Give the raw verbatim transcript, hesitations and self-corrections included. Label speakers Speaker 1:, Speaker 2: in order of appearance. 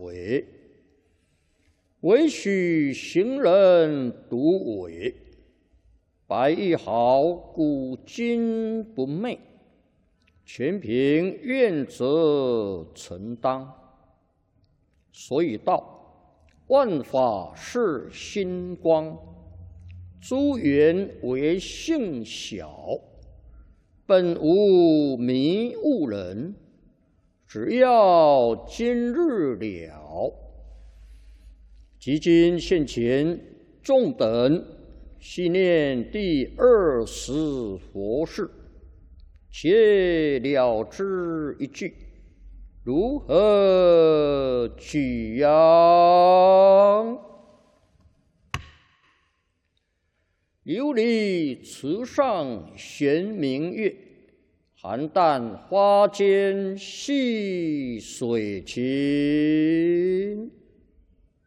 Speaker 1: 水，唯许行人独为。白玉毫古今不昧，全凭愿则成当。所以道，万法是心光，诸缘为性小，本无迷悟人。只要今日了，即今现前，众等系念第二十佛事，且了之一句，如何取呀？琉璃池上悬明月，邯郸花间戏水情。